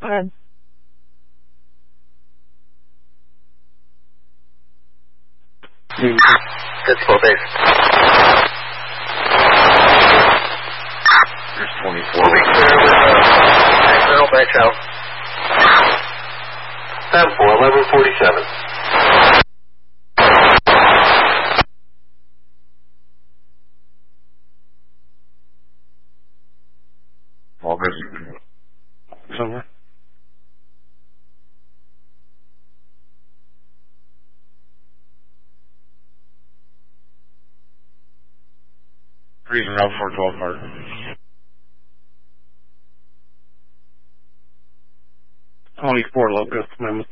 ahead. That's 12 days. There's 24. We'll be clear with Colonel Banks out. 10-4, 1147. All this. Somewhere. Reason route 412 hard. 24 Locust, Memo